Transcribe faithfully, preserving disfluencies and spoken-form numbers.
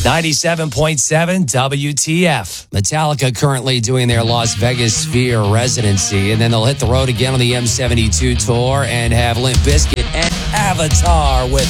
ninety-seven point seven W T F. Metallica currently doing their Las Vegas Sphere residency, and then they'll hit the road again on the M seventy-two tour and have Limp Bizkit and Avatar with